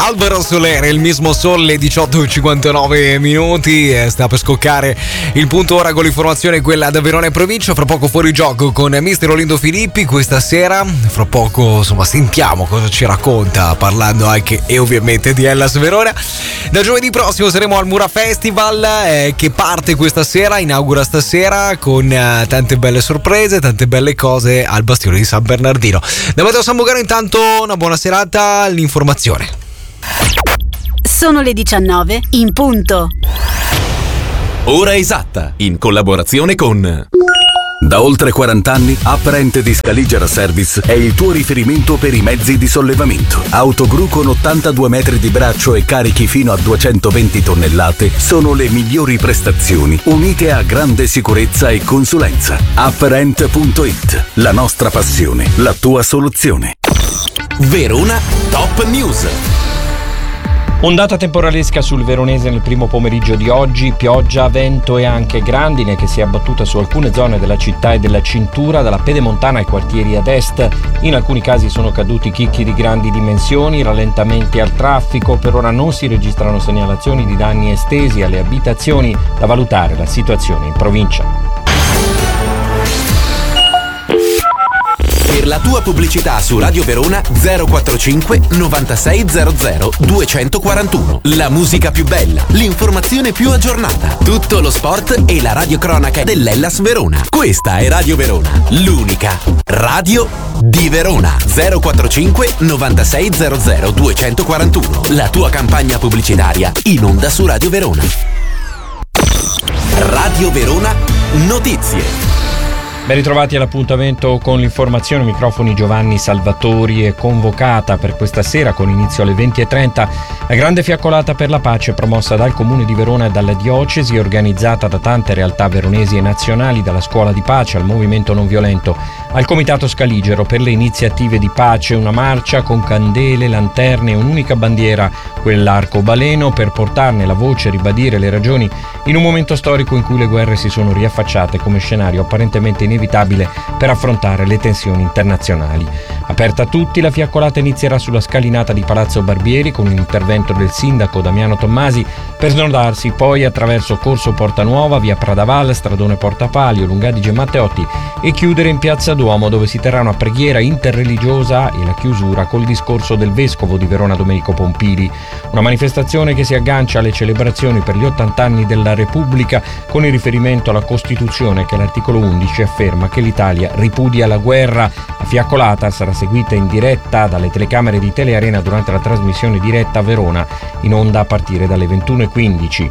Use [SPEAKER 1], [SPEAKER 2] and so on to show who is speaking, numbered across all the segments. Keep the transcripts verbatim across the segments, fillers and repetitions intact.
[SPEAKER 1] Alvaro Soler, il mismo Sole, diciotto e cinquantanove minuti, sta per scoccare il punto ora con l'informazione, quella da Verona e provincia. Fra poco fuori gioco con mister Olindo Filippi questa sera. Fra poco insomma sentiamo cosa ci racconta, parlando anche e ovviamente di Hellas Verona. Da giovedì prossimo saremo al Mura Festival eh, che parte questa sera, inaugura stasera con eh, tante belle sorprese, tante belle cose al Bastione di San Bernardino. Da Matteo Sambogano intanto una buona serata, l'informazione.
[SPEAKER 2] Sono le diciannove in punto.
[SPEAKER 3] Ora esatta, in collaborazione con... Da oltre quaranta anni, Apparent di Scaligera Service è il tuo riferimento per i mezzi di sollevamento. Autogru con ottantadue metri di braccio e carichi fino a duecentoventi tonnellate sono le migliori prestazioni, unite a grande sicurezza e consulenza. Apparent punto it, la nostra passione, la tua soluzione. Verona Top News.
[SPEAKER 4] Ondata temporalesca sul veronese nel primo pomeriggio di oggi, pioggia, vento e anche grandine che si è abbattuta su alcune zone della città e della cintura, dalla pedemontana ai quartieri ad est. In alcuni casi sono caduti chicchi di grandi dimensioni, rallentamenti al traffico. Per ora non si registrano segnalazioni di danni estesi alle abitazioni. Da valutare la situazione in provincia.
[SPEAKER 3] Per la tua pubblicità su Radio Verona zero quarantacinque novantasei zero zero duecentoquarantuno. La musica più bella, l'informazione più aggiornata, tutto lo sport e la radiocronaca dell'Hellas Verona. Questa è Radio Verona, l'unica radio di Verona. zero quarantacinque novantasei zero zero duecentoquarantuno. La tua campagna pubblicitaria in onda su Radio Verona. Radio Verona Notizie.
[SPEAKER 4] Ben ritrovati all'appuntamento con l'informazione, microfoni Giovanni Salvatori. È convocata per questa sera con inizio alle venti e trenta la grande fiaccolata per la pace promossa dal Comune di Verona e dalla Diocesi, organizzata da tante realtà veronesi e nazionali, dalla Scuola di Pace al Movimento Non Violento al Comitato Scaligero per le iniziative di pace. Una marcia con candele, lanterne e un'unica bandiera, quell'arcobaleno, per portarne la voce e ribadire le ragioni in un momento storico in cui le guerre si sono riaffacciate come scenario apparentemente inevitabile per affrontare le tensioni internazionali. Aperta a tutti, la fiaccolata inizierà sulla scalinata di Palazzo Barbieri con un intervento del sindaco Damiano Tommasi, per snodarsi poi attraverso Corso Porta Nuova, via Pradaval, Stradone Porta Palio, Lungadige Matteotti e chiudere in Piazza Duomo, dove si terrà una preghiera interreligiosa e la chiusura col discorso del vescovo di Verona Domenico Pompili. Una manifestazione che si aggancia alle celebrazioni per gli ottanta anni della Repubblica, con il riferimento alla Costituzione che all'articolo undici afferma che l'Italia ripudia la guerra. La fiaccolata sarà seguita in diretta dalle telecamere di Telearena durante la trasmissione diretta a Verona, in onda a partire dalle ventuno e quindici.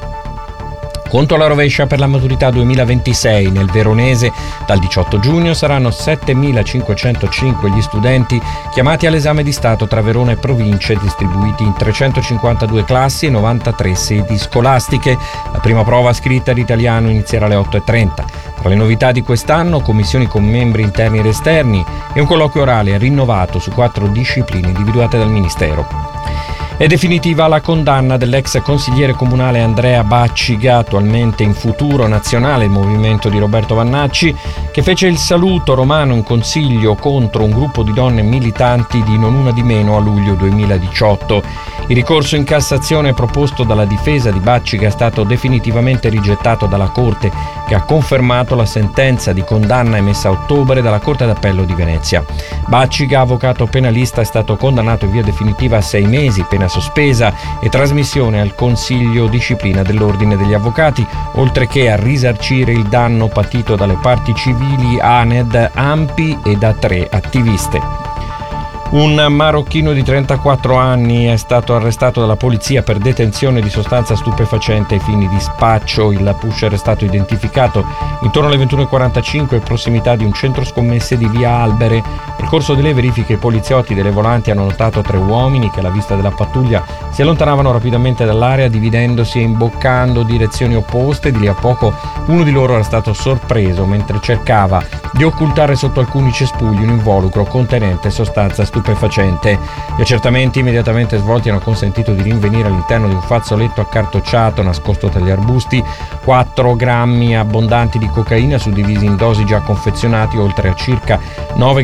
[SPEAKER 4] Conto alla rovescia per la maturità duemilaventisei. Nel veronese dal diciotto giugno saranno settemilacinquecentocinque gli studenti chiamati all'esame di Stato tra Verona e province, distribuiti in trecentocinquantadue classi e novantatré sedi scolastiche. La prima prova scritta di italiano inizierà alle otto e trenta. Tra le novità di quest'anno, commissioni con membri interni ed esterni e un colloquio orale rinnovato su quattro discipline individuate dal Ministero. È definitiva la condanna dell'ex consigliere comunale Andrea Bacciga, attualmente in Futuro Nazionale, il movimento di Roberto Vannacci, che fece il saluto romano in consiglio contro un gruppo di donne militanti di non una di meno a luglio duemiladiciotto. Il ricorso in Cassazione proposto dalla difesa di Bacciga è stato definitivamente rigettato dalla Corte, che ha confermato la sentenza di condanna emessa a ottobre dalla Corte d'Appello di Venezia. Bacciga, avvocato penalista, è stato condannato in via definitiva a sei mesi, pena sospesa e trasmissione al Consiglio Disciplina dell'Ordine degli Avvocati, oltre che a risarcire il danno patito dalle parti civili ANED, ANPI e da tre attiviste. Un marocchino di trentaquattro anni è stato arrestato dalla polizia per detenzione di sostanza stupefacente ai fini di spaccio. Il pusher è stato identificato intorno alle ventuno e quarantacinque in prossimità di un centro scommesse di via Albere. Nel corso delle verifiche i poliziotti delle volanti hanno notato tre uomini che alla vista della pattuglia si allontanavano rapidamente dall'area, dividendosi e imboccando direzioni opposte. Di lì a poco uno di loro era stato sorpreso mentre cercava di occultare sotto alcuni cespugli un involucro contenente sostanza stupefacente. Gli accertamenti immediatamente svolti hanno consentito di rinvenire all'interno di un fazzoletto accartocciato nascosto tra gli arbusti quattro grammi abbondanti di cocaina suddivisi in dosi già confezionati, oltre a circa nove grammi e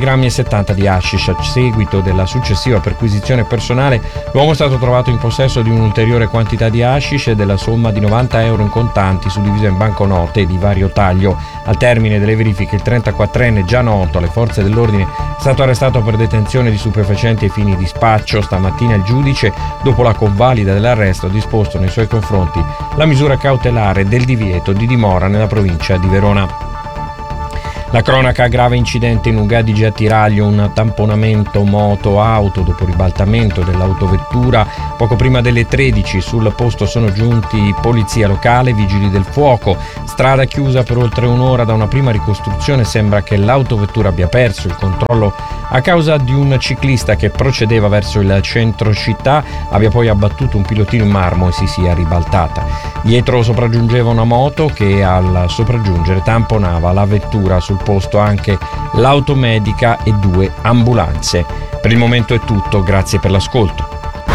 [SPEAKER 4] settanta di hashish. A seguito della successiva perquisizione personale, l'uomo è stato trovato in possesso di un'ulteriore quantità di hashish e della somma di novanta euro in contanti suddivisa in banconote di vario taglio. Al termine delle verifiche, il trentaquattrenne, già noto alle forze dell'ordine, è stato arrestato per detenzione di stupefacenti ai fini di spaccio. Stamattina il giudice, dopo la convalida dell'arresto, ha disposto nei suoi confronti la misura cautelare del divieto di dimora nella provincia di Verona. La cronaca: grave incidente in Ugà di Attiraglio, un tamponamento moto-auto dopo ribaltamento dell'autovettura. Poco prima delle tredici sul posto sono giunti polizia locale, vigili del fuoco. Strada chiusa per oltre un'ora da una prima ricostruzione. Sembra che l'autovettura abbia perso il controllo a causa di un ciclista che procedeva verso il centro città, abbia poi abbattuto un pilotino in marmo e si sia ribaltata. Dietro sopraggiungeva una moto che al sopraggiungere tamponava la vettura. Sul posto anche l'automedica e due ambulanze. Per il momento è tutto, grazie per l'ascolto.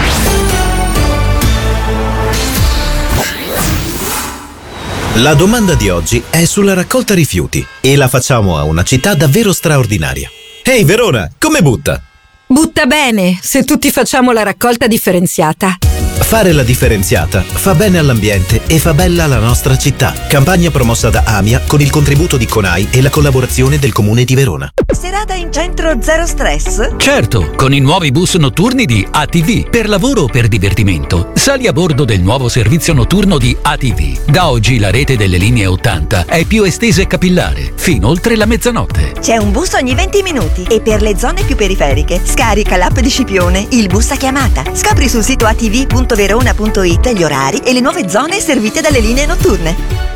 [SPEAKER 5] La domanda di oggi è sulla raccolta rifiuti e la facciamo a una città davvero straordinaria. Ehi Verona, come butta?
[SPEAKER 6] Butta bene, se tutti facciamo la raccolta differenziata.
[SPEAKER 5] Fare la differenziata fa bene all'ambiente e fa bella la nostra città. Campagna promossa da AMIA con il contributo di CONAI e la collaborazione del Comune di Verona.
[SPEAKER 7] Serata in centro zero stress?
[SPEAKER 8] Certo, con i nuovi bus notturni di A T V. Per lavoro o per divertimento, sali a bordo del nuovo servizio notturno di A T V. Da oggi la rete delle linee ottanta è più estesa e capillare, fino oltre la mezzanotte.
[SPEAKER 7] C'è un bus ogni venti minuti e per le zone più periferiche scarica l'app di Scipione, il bus a chiamata. Scopri sul sito a t v punto verona punto i t gli orari e le nuove zone servite dalle linee notturne.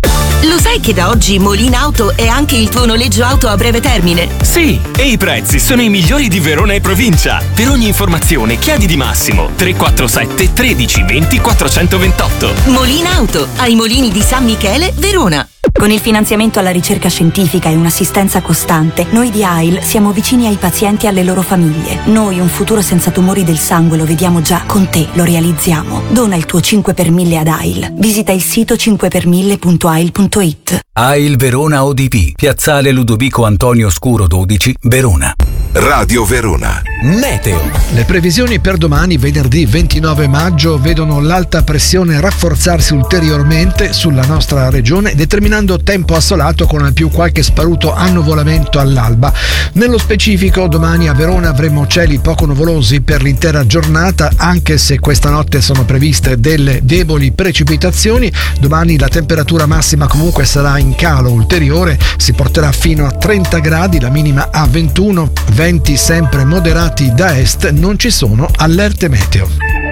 [SPEAKER 9] Lo sai che da oggi Molina Auto è anche il tuo noleggio auto a breve termine?
[SPEAKER 10] Sì, e i prezzi sono i migliori di Verona e provincia. Per ogni informazione chiedi di Massimo tre quattro sette tredici venti quattrocentoventotto.
[SPEAKER 9] Molina Auto, ai Molini di San Michele, Verona.
[SPEAKER 11] Con il finanziamento alla ricerca scientifica e un'assistenza costante, noi di A I L siamo vicini ai pazienti e alle loro famiglie. Noi un futuro senza tumori del sangue lo vediamo già, con te lo realizziamo. Dona il tuo cinque per mille ad A I L. Visita il sito cinque per mille punto a i l punto i t.
[SPEAKER 3] A I L Verona O D P, Piazzale Ludovico Antonio Scuro dodici, Verona.
[SPEAKER 12] Radio Verona.
[SPEAKER 13] Meteo. Le previsioni per domani, venerdì ventinove maggio, vedono l'alta pressione rafforzarsi ulteriormente sulla nostra regione, determinando tempo assolato con al più qualche sparuto annuvolamento all'alba. Nello specifico, domani a Verona avremo cieli poco nuvolosi per l'intera giornata, anche se questa notte sono previste delle deboli precipitazioni. Domani la temperatura massima comunque sarà in calo ulteriore, si porterà fino a trenta gradi, la minima a ventuno, venti sempre moderati da est, non ci sono allerte meteo.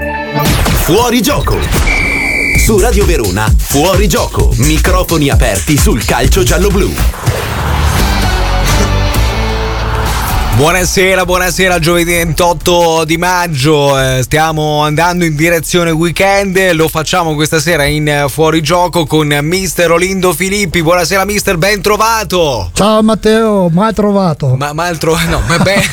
[SPEAKER 5] Fuori gioco! Su Radio Verona, fuori gioco, microfoni aperti sul calcio giallo-blu.
[SPEAKER 1] Buonasera, buonasera, giovedì ventotto di maggio, eh, stiamo andando in direzione weekend, lo facciamo questa sera in Fuori Gioco con mister Olindo Filippi. Buonasera mister, ben trovato.
[SPEAKER 14] Ciao Matteo, mai trovato.
[SPEAKER 1] Ma mal trovato, no, ma ben...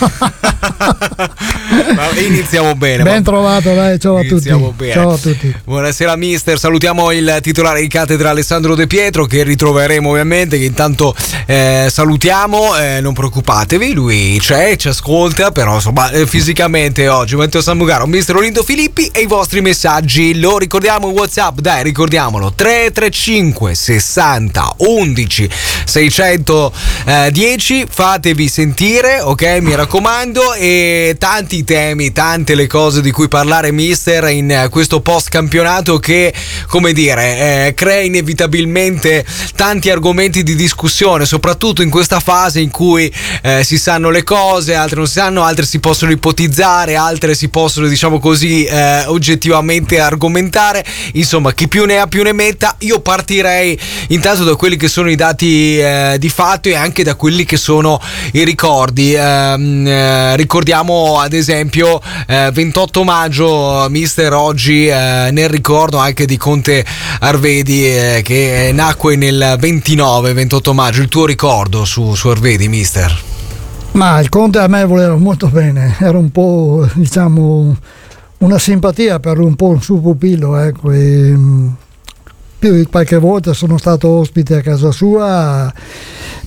[SPEAKER 1] ma iniziamo bene.
[SPEAKER 14] Ben
[SPEAKER 1] ma...
[SPEAKER 14] trovato, dai, ciao a tutti.
[SPEAKER 1] Bene.
[SPEAKER 14] Ciao a tutti.
[SPEAKER 1] Buonasera mister, salutiamo il titolare di cattedra Alessandro De Pietro, che ritroveremo ovviamente, che intanto eh, salutiamo, eh, non preoccupatevi, lui c'è, ci ascolta, però insomma eh, fisicamente oggi Matteo Samugaro, mister Olindo Filippi e i vostri messaggi lo ricordiamo in WhatsApp, dai ricordiamolo, tre tre cinque sessanta undici seicentodieci, fatevi sentire, ok, mi raccomando, e tanti temi, tante le cose di cui parlare mister in questo post campionato che, come dire, eh, crea inevitabilmente tanti argomenti di discussione, soprattutto in questa fase in cui eh, si sanno le cose, altre non si sanno, altre si possono ipotizzare, altre si possono, diciamo così, eh, oggettivamente argomentare. Insomma, chi più ne ha più ne metta. Io partirei intanto da quelli che sono i dati eh, di fatto e anche da quelli che sono i ricordi. Eh, eh, ricordiamo ad esempio eh, ventotto maggio, mister, oggi eh, nel ricordo anche di Conte Arvedi eh, che nacque nel ventinove, ventotto maggio. Il tuo ricordo su, su Arvedi, mister?
[SPEAKER 14] Ma il Conte a me voleva molto bene, era un po', diciamo, una simpatia per un po' il suo pupillo, ecco, e più di qualche volta sono stato ospite a casa sua.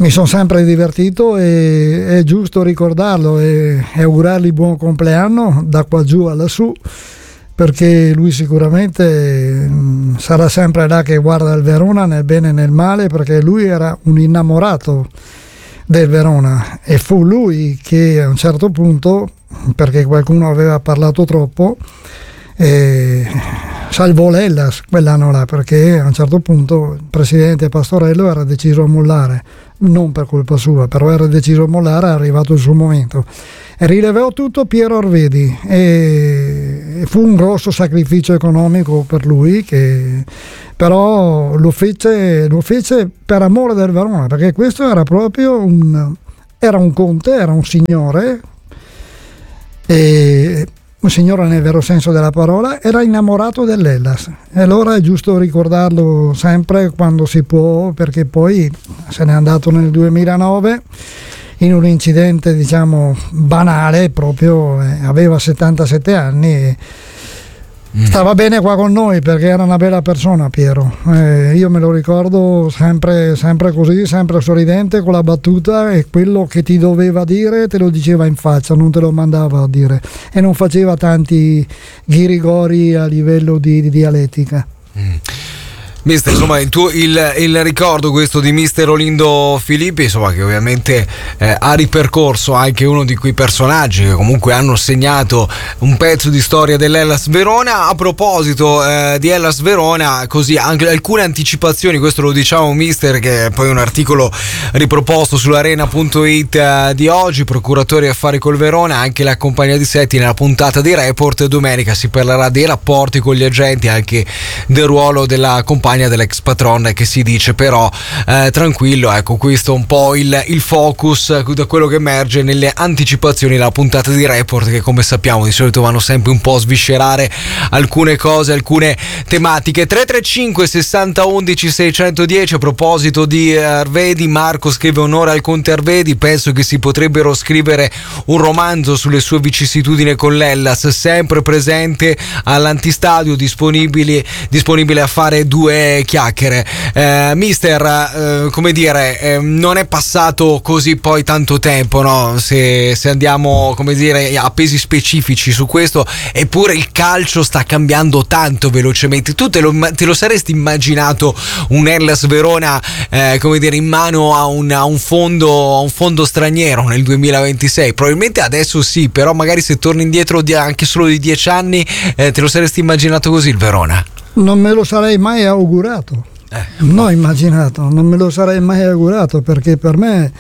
[SPEAKER 14] mi sono sempre divertito e è giusto ricordarlo e, e augurargli buon compleanno da qua giù a lassù, perché lui sicuramente mh, sarà sempre là che guarda il Verona nel bene e nel male, perché lui era un innamorato del Verona e fu lui che a un certo punto, perché qualcuno aveva parlato troppo, eh, salvò l'Hellas quell'anno là, perché a un certo punto il presidente Pastorello era deciso a mollare, non per colpa sua, però era deciso a mollare, è arrivato il suo momento e rilevò tutto Piero Arvedi e fu un grosso sacrificio economico per lui, che però lo fece, lo fece per amore del Verona, perché questo era proprio un, era un conte, era un signore, e un signore nel vero senso della parola, era innamorato dell'Hellas e allora è giusto ricordarlo sempre quando si può, perché poi se n'è andato nel duemilanove in un incidente diciamo banale, proprio eh, aveva settantasette anni e mm. stava bene qua con noi perché era una bella persona Piero, eh, io me lo ricordo sempre, sempre così, sempre sorridente con la battuta, e quello che ti doveva dire te lo diceva in faccia, non te lo mandava a dire, e non faceva tanti ghirigori a livello di, di dialettica.
[SPEAKER 1] mm. Mister, insomma, il, tuo, il, il ricordo questo di mister Olindo Filippi, insomma, che ovviamente eh, ha ripercorso anche uno di quei personaggi che comunque hanno segnato un pezzo di storia dell'Hellas Verona. A proposito eh, di Hellas Verona, così anche alcune anticipazioni, questo lo diciamo mister, che è poi un articolo riproposto sull'arena punto it eh, di oggi, procuratori affari col Verona, anche la compagnia di Setti nella puntata di Report. Domenica si parlerà dei rapporti con gli agenti, anche del ruolo della compagnia dell'ex patron, che si dice però eh, tranquillo. Ecco, questo è un po' il, il focus da quello che emerge nelle anticipazioni della puntata di Report, che come sappiamo di solito vanno sempre un po' a sviscerare alcune cose, alcune tematiche. Tre tre cinque sessanta undici seicentodieci. A proposito di Arvedi, Marco scrive: onore al conte Arvedi, penso che si potrebbero scrivere un romanzo sulle sue vicissitudini con l'Hellas, sempre presente all'antistadio, disponibile, disponibile a fare due chiacchiere. eh, mister, eh, come dire, eh, non è passato così poi tanto tempo, no? Se, se andiamo, come dire, a pesi specifici su questo, eppure il calcio sta cambiando tanto velocemente. Tu te lo, te lo saresti immaginato un Hellas Verona eh, come dire, in mano a un, a un fondo a un fondo straniero nel duemilaventisei? Probabilmente adesso sì, però magari se torni indietro di, anche solo di dieci anni, eh, te lo saresti immaginato così il Verona?
[SPEAKER 14] Non me lo sarei mai augurato, eh. no, immaginato, non me lo sarei mai augurato, perché per me,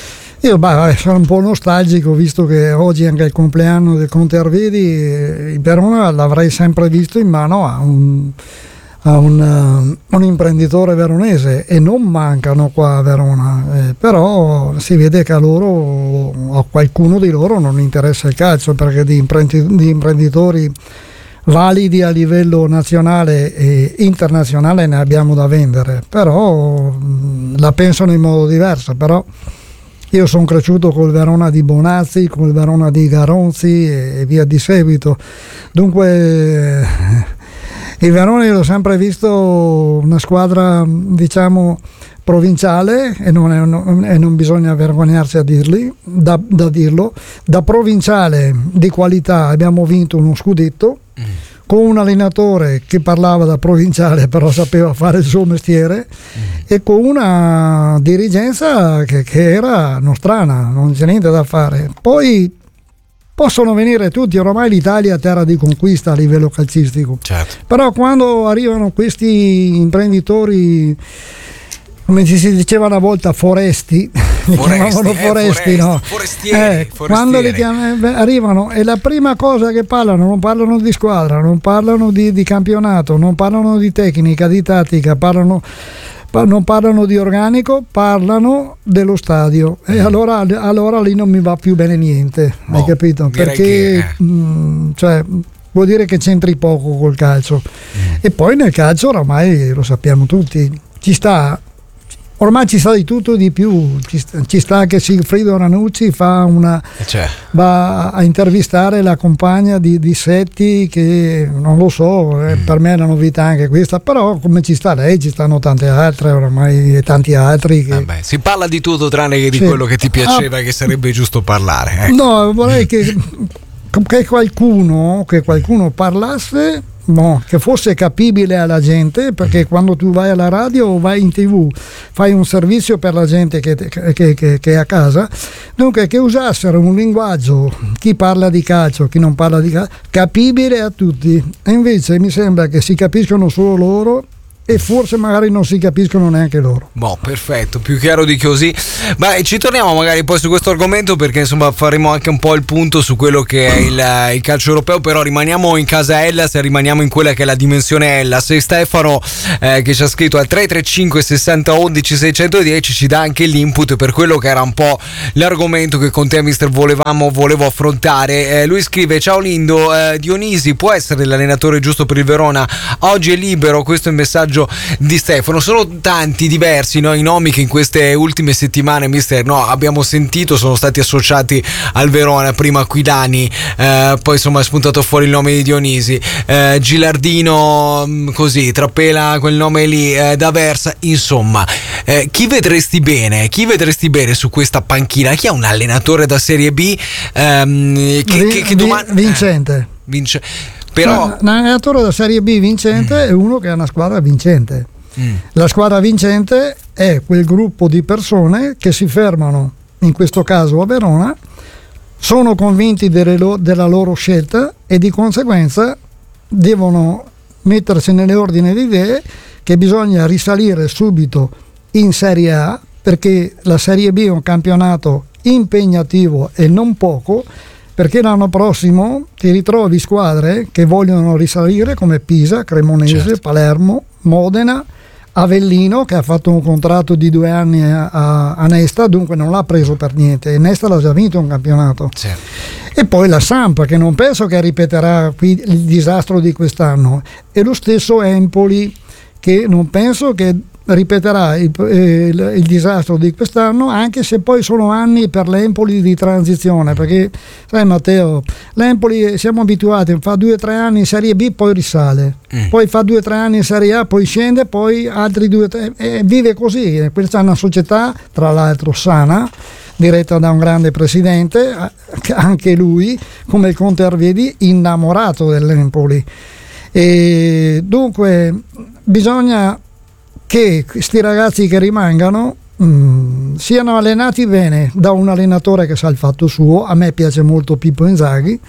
[SPEAKER 14] io bah, sono un po' nostalgico, visto che oggi è anche il compleanno del conte Arvedi, il Verona l'avrei sempre visto in mano a un, a un, uh, un imprenditore veronese, e non mancano qua a Verona, eh, però si vede che a loro, a qualcuno di loro non interessa il calcio, perché di, imprendi- di imprenditori validi a livello nazionale e internazionale ne abbiamo da vendere, però mh, la pensano in modo diverso. Però io sono cresciuto col Verona di Bonazzi, col Verona di Garonzi e, e via di seguito, dunque eh, il Verona io l'ho sempre visto una squadra, diciamo, provinciale, e non, è, non, e non bisogna vergognarsi a dirli, da, da dirlo, da provinciale di qualità abbiamo vinto uno scudetto, mm. con un allenatore che parlava da provinciale però sapeva fare il suo mestiere, mm. e con una dirigenza che, che era nostrana, non c'è niente da fare. Poi possono venire tutti, ormai l'Italia è terra di conquista a livello calcistico,
[SPEAKER 1] certo.
[SPEAKER 14] Però quando arrivano questi imprenditori, come si diceva una volta, foresti, li
[SPEAKER 1] foresti,
[SPEAKER 14] chiamavano
[SPEAKER 1] eh,
[SPEAKER 14] foresti,
[SPEAKER 1] foresti,
[SPEAKER 14] no?
[SPEAKER 1] forestieri,
[SPEAKER 14] Eh, quando li chiam- arrivano, e la prima cosa che parlano, non parlano di squadra, non parlano di, di campionato, non parlano di tecnica, di tattica, parlano, pa- non parlano di organico, parlano dello stadio, mm. e allora, allora lì non mi va più bene niente, oh, hai capito? Perché che, eh. mh, cioè, vuol dire che c'entri poco col calcio, mm. e poi nel calcio oramai lo sappiamo tutti, ci sta ormai ci sta di tutto e di più, ci sta, ci sta che Sigfrido Ranucci fa una,
[SPEAKER 1] cioè.
[SPEAKER 14] va a intervistare la compagna di, di Setti, che non lo so, eh, mm. per me è una novità anche questa, però come ci sta lei ci stanno tante altre ormai e tanti altri che...
[SPEAKER 1] Vabbè, si parla di tutto tranne che di
[SPEAKER 14] sì.
[SPEAKER 1] quello che ti piaceva
[SPEAKER 14] ah,
[SPEAKER 1] che sarebbe giusto parlare, ecco.
[SPEAKER 14] No, vorrei che, che qualcuno che qualcuno parlasse, no, che fosse capibile alla gente, perché quando tu vai alla radio o vai in tv fai un servizio per la gente che, che, che, che è a casa, dunque che usassero un linguaggio, chi parla di calcio, chi non parla di calcio, capibile a tutti, e invece mi sembra che si capiscono solo loro e forse magari non si capiscono neanche loro.
[SPEAKER 1] Boh, perfetto, più chiaro di così. Ma ci torniamo magari poi su questo argomento, perché insomma faremo anche un po' il punto su quello che è il, il calcio europeo, però rimaniamo in casa Hellas e rimaniamo in quella che è la dimensione Hellas. E Stefano eh, che ci ha scritto al tre tre cinque sessanta undici seicentodieci ci dà anche l'input per quello che era un po' l'argomento che con te, mister, volevamo volevo affrontare. Eh, lui scrive: ciao Lindo, eh, Dionisi può essere l'allenatore giusto per il Verona? Oggi è libero, questo è il messaggio di Stefano. Sono tanti, diversi, no, i nomi che in queste ultime settimane, mister, no, abbiamo sentito, sono stati associati al Verona. Prima Aquilani, eh, poi insomma è spuntato fuori il nome di Dionisi, eh, Gilardino, così trapela quel nome lì, eh, D'Aversa, insomma, eh, chi vedresti bene? Chi vedresti bene su questa panchina? Chi è un allenatore da Serie B ehm, che,
[SPEAKER 14] Vin-
[SPEAKER 1] che, che domani
[SPEAKER 14] vincente
[SPEAKER 1] eh, vince. Però
[SPEAKER 14] un allenatore da Serie B vincente mm. è uno che ha una squadra vincente. Mm. La squadra vincente è quel gruppo di persone che si fermano, in questo caso a Verona, sono convinti delle lo- della loro scelta e di conseguenza devono mettersi nell'ordine di idee che bisogna risalire subito in Serie A, perché la Serie B è un campionato impegnativo e non poco, perché l'anno prossimo ti ritrovi squadre che vogliono risalire come Pisa, Cremonese, certo. Palermo, Modena, Avellino, che ha fatto un contratto di due anni a, a, a Nesta, dunque non l'ha preso per niente, e Nesta l'ha già vinto un campionato. Certo. E poi la Samp, che non penso che ripeterà qui il disastro di quest'anno, e lo stesso Empoli, che non penso che ripeterà il, il, il disastro di quest'anno, anche se poi sono anni per l'Empoli di transizione, perché sai Matteo, l'Empoli siamo abituati, fa due o tre anni in Serie B, poi risale, mm. poi fa due o tre anni in Serie A, poi scende, poi altri due o tre, e vive così. Questa è una società tra l'altro sana, diretta da un grande presidente, anche lui come il Conte Arvedi innamorato dell'Empoli, e dunque bisogna che questi ragazzi che rimangano mh, siano allenati bene da un allenatore che sa il fatto suo. A me piace molto Pippo Inzaghi,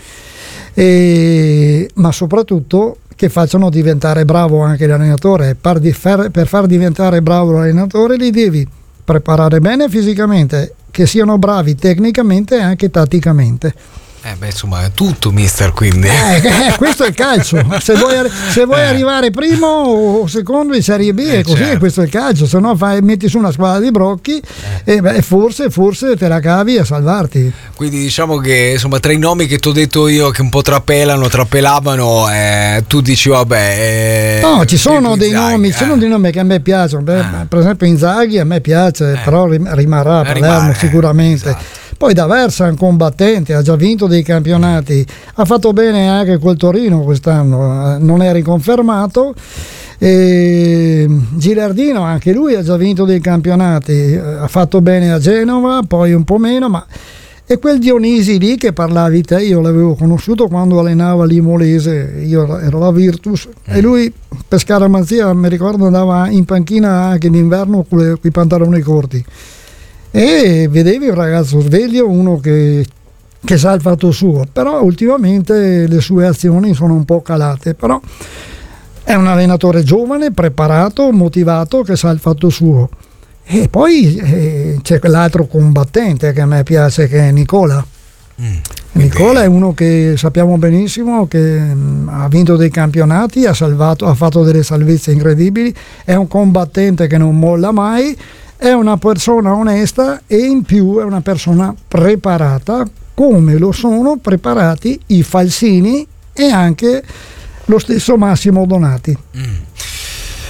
[SPEAKER 14] e, ma soprattutto che facciano diventare bravo anche l'allenatore. Per, di far, per far diventare bravo l'allenatore li devi preparare bene fisicamente, che siano bravi tecnicamente e anche tatticamente.
[SPEAKER 1] Eh beh, insomma, è tutto, mister, quindi.
[SPEAKER 14] Eh, eh, questo è il calcio. Se vuoi, se vuoi eh. arrivare primo o secondo in Serie B, è così, certo. Questo è il calcio. Se no fai, metti su una squadra di brocchi eh. e beh, forse, forse te la cavi a salvarti.
[SPEAKER 1] Quindi diciamo che insomma tra i nomi che ti ho detto io che un po' trapelano, trapelavano, eh, tu dici vabbè. Eh,
[SPEAKER 14] no, ci sono dei Inzaghi, nomi, eh. ci sono dei nomi che a me piacciono. Beh, eh. Per esempio Inzaghi a me piace, eh. però rimarrà a Palermo sicuramente. Esatto. Poi D'Aversa è un combattente, ha già vinto dei campionati, ha fatto bene anche col Torino quest'anno, non è riconfermato. E Gilardino anche lui ha già vinto dei campionati, ha fatto bene a Genova, poi un po' meno, ma e quel Dionisi lì che parlavi te, io l'avevo conosciuto quando allenava l'Imolese, io ero la Virtus, mm. e lui per Scaramanzia mi ricordo andava in panchina anche d'inverno con i pantaloni corti. E vedevi un ragazzo sveglio, uno che, che sa il fatto suo, però ultimamente le sue azioni sono un po' calate, però è un allenatore giovane, preparato, motivato, che sa il fatto suo. E poi eh, c'è quell'altro combattente che a me piace, che è Nicola. Mm. Nicola è uno che sappiamo benissimo che mh, ha vinto dei campionati, ha salvato, ha fatto delle salvezze incredibili, è un combattente che non molla mai, è una persona onesta e in più è una persona preparata, come lo sono preparati i Falsini e anche lo stesso Massimo Donati.
[SPEAKER 1] Mm.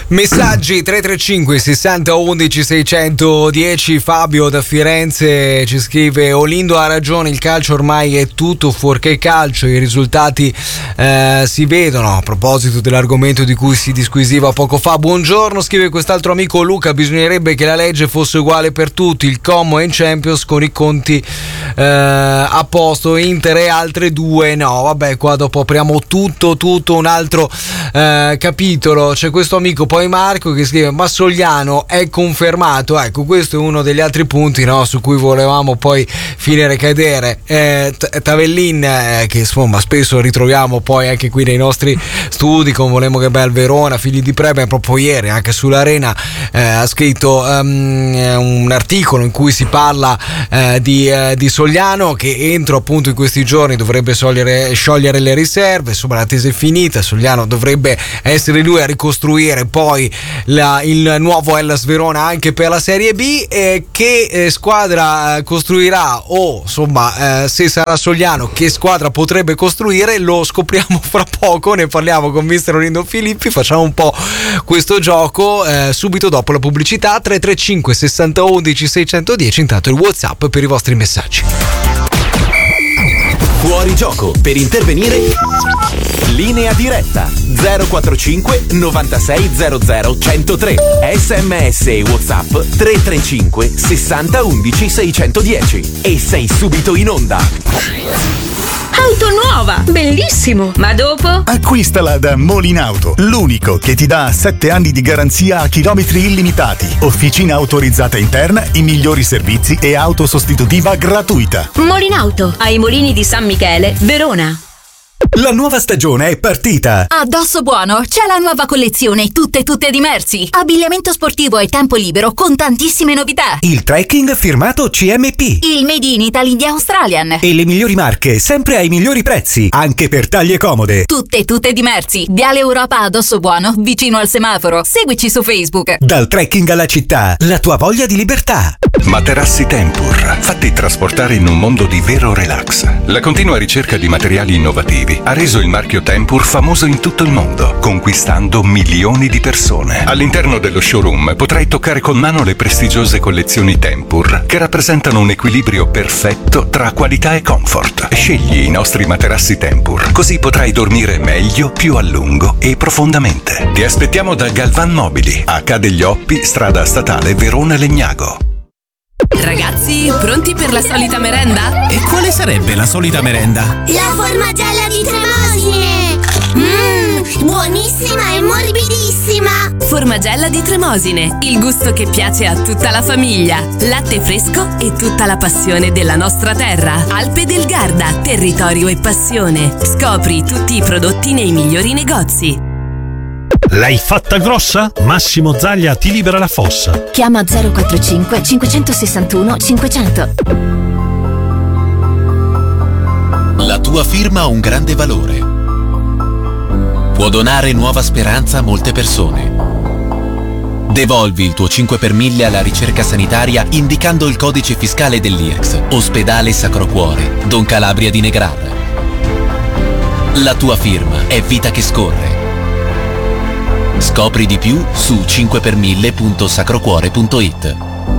[SPEAKER 1] Messaggi tre tre cinque sessanta undici seicentodieci. Fabio da Firenze ci scrive: Olindo ha ragione, il calcio ormai è tutto fuorché calcio, i risultati eh, si vedono. A proposito dell'argomento di cui si disquisiva poco fa, buongiorno, scrive quest'altro amico Luca, bisognerebbe che la legge fosse uguale per tutti, il Como è in Champions con i conti eh, a posto, Inter e altre due no. Vabbè, qua dopo apriamo tutto tutto un altro eh, capitolo. C'è questo amico poi Marco che scrive: ma Sogliano è confermato? Ecco, questo è uno degli altri punti, no, su cui volevamo poi finire cadere. eh, Tavellin, eh, che insomma spesso ritroviamo poi anche qui nei nostri studi con Volemo che bel Verona, figli di Prebe, proprio ieri anche sull'Arena eh, ha scritto um, un articolo in cui si parla eh, di, eh, di Sogliano, che entro appunto in questi giorni dovrebbe sciogliere, sciogliere le riserve. Insomma, l'attesa è finita, Sogliano dovrebbe essere lui a ricostruire poi la, il nuovo Hellas Verona anche per la Serie B. Eh, che eh, squadra costruirà, o insomma eh, se sarà Sogliano, che squadra potrebbe costruire, lo scopriamo fra poco. Ne parliamo con mister Olindo Filippi, facciamo un po' questo gioco eh, subito dopo la pubblicità. Tre tre cinque sessanta undici seicentodieci. Intanto il WhatsApp per i vostri messaggi.
[SPEAKER 15] Fuori gioco. Per intervenire, linea diretta zero quattro cinque novantasei zero zero centotré. Sms e WhatsApp tre tre cinque sessanta undici seicentodieci e sei subito in onda.
[SPEAKER 16] Auto nuova, bellissimo, ma dopo?
[SPEAKER 17] Acquistala da Molinauto, l'unico che ti dà sette anni di garanzia a chilometri illimitati, officina autorizzata interna, i migliori servizi e auto sostitutiva gratuita.
[SPEAKER 16] Molinauto, ai Molini di San Michele, Verona.
[SPEAKER 17] La nuova stagione è partita!
[SPEAKER 18] A Dosso Buono c'è la nuova collezione Tutte Tutte di Mersi. Abbigliamento sportivo e tempo libero con tantissime novità.
[SPEAKER 17] Il trekking firmato C M P.
[SPEAKER 18] Il Made in Italy di Australian.
[SPEAKER 17] E le migliori marche, sempre ai migliori prezzi, anche per taglie comode.
[SPEAKER 18] Tutte Tutte di Mersi. Viale Europa a Dosso Buono, vicino al semaforo. Seguici su Facebook.
[SPEAKER 17] Dal trekking alla città, la tua voglia di libertà.
[SPEAKER 12] Materassi Tempur, fatti trasportare in un mondo di vero relax. La continua ricerca di materiali innovativi ha reso il marchio Tempur famoso in tutto il mondo, conquistando milioni di persone. All'interno dello showroom potrai toccare con mano le prestigiose collezioni Tempur, che rappresentano un equilibrio perfetto tra qualità e comfort. Scegli i nostri materassi Tempur, così potrai dormire meglio, più a lungo e profondamente. Ti aspettiamo da Galvan Mobili, a Ca' degli Oppi, strada statale Verona Legnago.
[SPEAKER 19] Ragazzi, pronti per la solita merenda?
[SPEAKER 20] E quale sarebbe la solita merenda?
[SPEAKER 21] La formagella di Tremosine! Mmm, buonissima e morbidissima!
[SPEAKER 19] Formagella di Tremosine, il gusto che piace a tutta la famiglia. Latte fresco e tutta la passione della nostra terra. Alpe del Garda, territorio e passione. Scopri tutti i prodotti nei migliori negozi.
[SPEAKER 22] L'hai fatta grossa? Massimo Zaglia ti libera la fossa.
[SPEAKER 11] Chiama zero quattro cinque cinquecentosessantuno cinquecento.
[SPEAKER 23] La tua firma ha un grande valore. Può donare nuova speranza a molte persone. Devolvi il tuo cinque per mille alla ricerca sanitaria indicando il codice fiscale dell'I E X. Ospedale Sacro Cuore, Don Calabria di Negrada. La tua firma è vita che scorre. Scopri di più su cinque per mille punto sacrocuore punto it.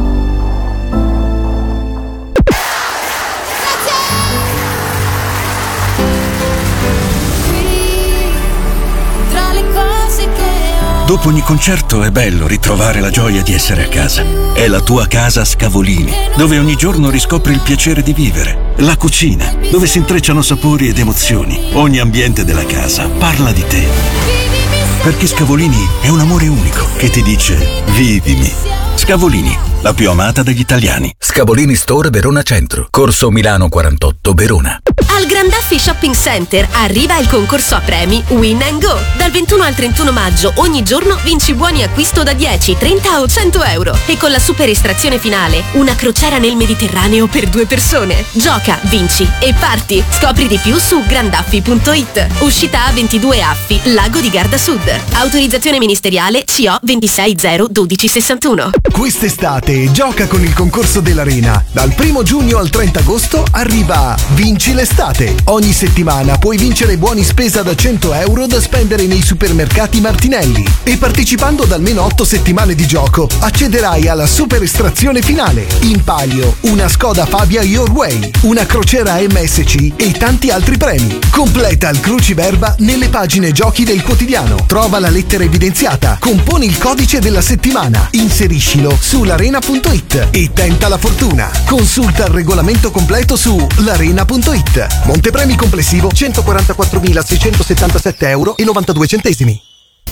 [SPEAKER 24] Dopo ogni concerto è bello ritrovare la gioia di essere a casa. È la tua casa Scavolini, dove ogni giorno riscopri il piacere di vivere. La cucina, dove si intrecciano sapori ed emozioni. Ogni ambiente della casa parla di te. Perché Scavolini è un amore unico che ti dice vivimi. Scavolini, la più amata degli italiani.
[SPEAKER 3] Scavolini Store Verona Centro, Corso Milano quarantotto, Verona.
[SPEAKER 9] Al Grandaffi Shopping Center arriva il concorso a premi Win and Go. Dal ventuno al trentuno maggio ogni giorno vinci buoni acquisto da dieci, trenta o cento euro. E con la super estrazione finale, una crociera nel Mediterraneo per due persone. Gioca, vinci e parti. Scopri di più su grandaffi punto it. Uscita A ventidue Affi, Lago di Garda Sud. Autorizzazione ministeriale C O ventisei zero dodici sessantuno.
[SPEAKER 25] Quest'estate gioca con il concorso dell'Arena. Dal primo giugno al trenta agosto arriva Vinci l'estate. Ogni settimana puoi vincere buoni spesa da cento euro da spendere nei nei supermercati Martinelli. E partecipando ad almeno otto settimane di gioco, accederai alla super estrazione finale. In palio, una Skoda Fabia Your Way, una crociera M S C e tanti altri premi. Completa il cruciverba nelle pagine giochi del quotidiano. Trova la lettera evidenziata, componi il codice della settimana, inseriscilo su l'arena punto it e tenta la fortuna. Consulta il regolamento completo su l'arena punto it. Montepremi complessivo centoquarantaquattromilaseicentosettantasette euro e novantadue centesimi.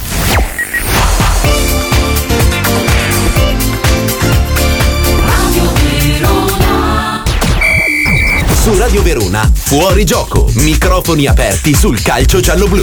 [SPEAKER 15] Su Radio Verona, Fuori Gioco, microfoni aperti sul calcio giallo-blu.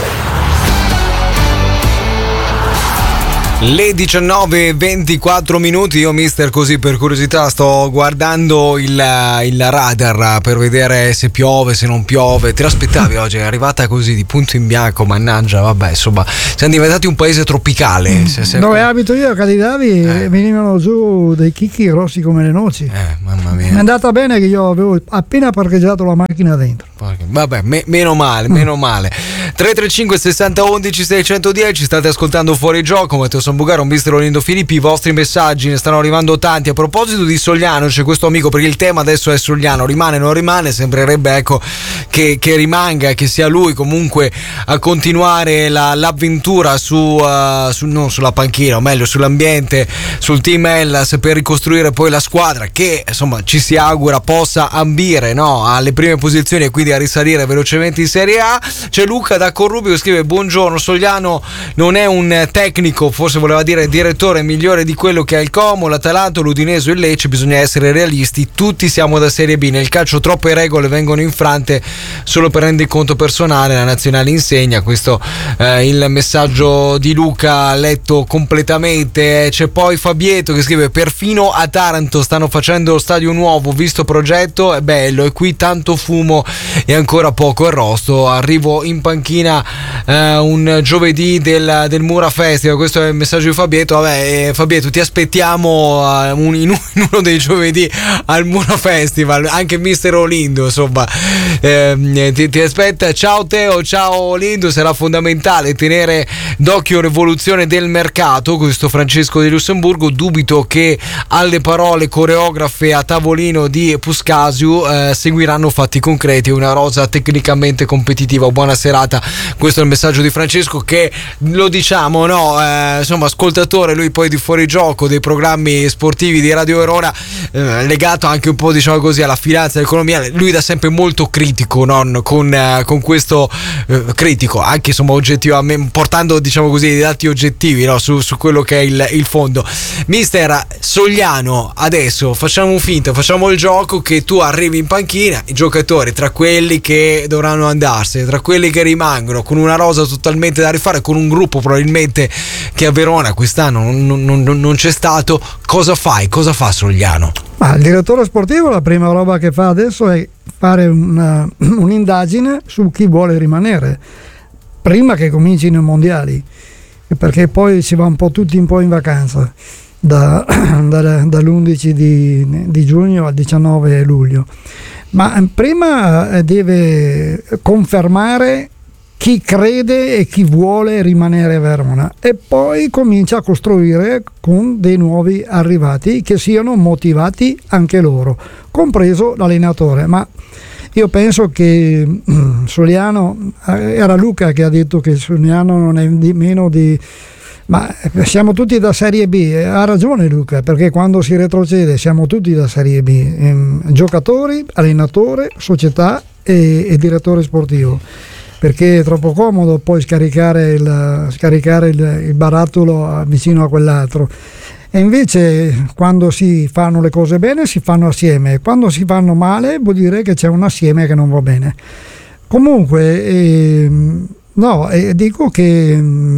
[SPEAKER 1] Le diciannove e ventiquattro minuti, io mister così per curiosità sto guardando il, il radar per vedere se piove, se non piove. Te l'aspettavi oggi? È arrivata così di punto in bianco, mannaggia, vabbè, insomma, siamo diventati un paese tropicale. Se, se...
[SPEAKER 14] Dove abito io a Cadidavi eh. venivano giù dei chicchi grossi come le noci.
[SPEAKER 1] Eh, mamma mia.
[SPEAKER 14] Mi è andata bene che io avevo appena parcheggiato la macchina dentro.
[SPEAKER 1] Vabbè, me, meno male, meno male. tre tre cinque sessanta undici seicentodieci, state ascoltando Fuori Gioco, Matteo Sambugaro, mister Olindo Filippi, i vostri messaggi ne stanno arrivando tanti. A proposito di Sogliano, c'è questo amico, perché il tema adesso è Sogliano, rimane o non rimane, sembrerebbe ecco che, che rimanga, che sia lui comunque a continuare la, l'avventura su, uh, su, non sulla panchina, o meglio sull'ambiente, sul team Hellas, per ricostruire poi la squadra che insomma ci si augura possa ambire, no, alle prime posizioni e quindi a risalire velocemente in Serie A. C'è Luca da Corrubio che scrive: buongiorno, Sogliano non è un tecnico, forse voleva dire direttore migliore di quello che ha il Como, l'Atalanta, l'Udinese e il Lecce, bisogna essere realisti, tutti siamo da Serie B, nel calcio troppe regole vengono infrante solo per rendiconto personale, la nazionale insegna. Questo eh, il messaggio di Luca letto completamente. C'è poi Fabietto che scrive: perfino a Taranto stanno facendo lo stadio nuovo, visto progetto, è bello, e qui tanto fumo e ancora poco arrosto. Arrivo in panchina eh, un giovedì del, del Mura Festival. Questo è il messaggio di Fabietto. Vabbè, eh, Fabietto, ti aspettiamo uh, un, in, in uno dei giovedì al Mura Festival, anche mister Olindo insomma eh, ti, ti aspetta. Ciao Teo, ciao Olindo, sarà fondamentale tenere d'occhio l'evoluzione del mercato. Questo Francesco di Lussemburgo, dubito che alle parole coreografe a tavolino di Puscasiu eh, seguiranno fatti concreti, una rosa tecnicamente competitiva. Buona serata, questo è il messaggio di Francesco, che lo diciamo, no, eh, insomma ascoltatore lui poi di Fuori Gioco, dei programmi sportivi di Radio Verona, eh, legato anche un po', diciamo così, alla finanza e all'economia. Lui da sempre molto critico, non con, eh, con questo eh, critico anche insomma oggettivamente, portando diciamo così dei dati oggettivi, no, su, su quello che è il, il fondo. Mister Sogliano, adesso facciamo un finto, facciamo il gioco che tu arrivi in panchina, i giocatori tra quelli che dovranno andarsene, tra quelli che rimangono, con una rosa totalmente da rifare, con un gruppo probabilmente che a Verona quest'anno non, non, non, non c'è stato. Cosa fai? Cosa fa Sogliano?
[SPEAKER 14] Ma il direttore sportivo la prima roba che fa adesso è fare una, un'indagine su chi vuole rimanere prima che comincino i mondiali, perché poi si va un po' tutti un po' in vacanza da, da, dall'undici di, di giugno al diciannove luglio. Ma prima deve confermare chi crede e chi vuole rimanere a Verona, e poi comincia a costruire con dei nuovi arrivati che siano motivati anche loro, compreso l'allenatore. Ma io penso che Sogliano, era Luca che ha detto che Sogliano non è di meno di, ma siamo tutti da Serie B, ha ragione Luca, perché quando si retrocede siamo tutti da Serie B, ehm, giocatori, allenatore, società e, e direttore sportivo, perché è troppo comodo poi scaricare il, scaricare il, il barattolo vicino a quell'altro. E invece quando si fanno le cose bene si fanno assieme, quando si fanno male vuol dire che c'è un assieme che non va bene. Comunque eh, no, eh, dico che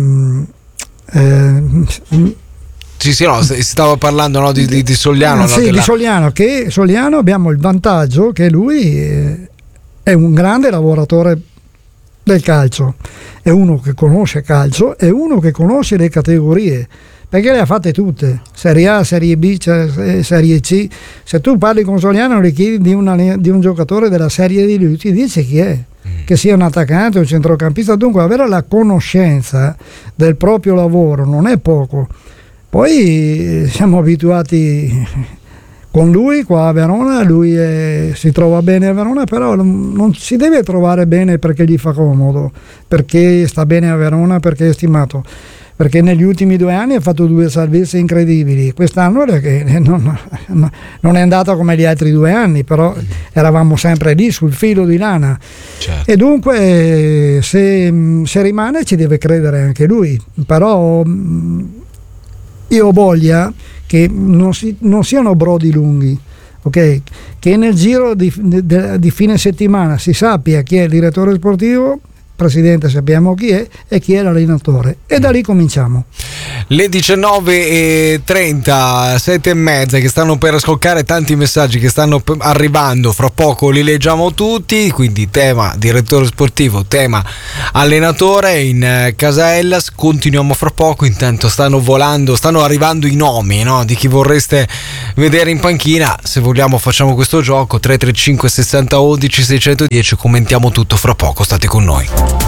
[SPEAKER 14] eh,
[SPEAKER 1] sì sì no, si stava parlando, no, di, di, di Sogliano,
[SPEAKER 14] sì,
[SPEAKER 1] no,
[SPEAKER 14] di
[SPEAKER 1] la...
[SPEAKER 14] Sogliano, che Sogliano abbiamo il vantaggio che lui eh, è un grande lavoratore del calcio, è uno che conosce calcio, è uno che conosce le categorie, perché le ha fatte tutte, Serie A, Serie B, Serie C. Se tu parli con Sogliano e gli chiedi di, una, di un giocatore della Serie D, lui ti dice chi è. Mm. che sia un attaccante o un centrocampista. Dunque avere la conoscenza del proprio lavoro non è poco. Poi siamo abituati con lui qua a Verona, lui è, si trova bene a Verona, però non si deve trovare bene perché gli fa comodo, perché sta bene a Verona, perché è stimato, perché negli ultimi due anni ha fatto due salvezze incredibili. Quest'anno non, non è andata come gli altri due anni, però eravamo sempre lì sul filo di lana. Certo. E dunque se, se rimane ci deve credere anche lui, però io ho voglia che non, si, non siano brodi lunghi, ok? Che nel giro di, di, di fine settimana si sappia chi è il direttore sportivo, presidente sappiamo chi è e chi è l'allenatore, e da lì cominciamo.
[SPEAKER 1] Le diciannove e trenta, sette e mezza, che stanno per scoccare, tanti messaggi che stanno p- arrivando, fra poco li leggiamo tutti, quindi tema direttore sportivo, tema allenatore in eh, casella. Continuiamo fra poco, intanto stanno volando, stanno arrivando i nomi, no? Di chi vorreste vedere in panchina. Se vogliamo facciamo questo gioco, tre tre cinque sessanta undici seicentodieci, commentiamo tutto fra poco, state con noi.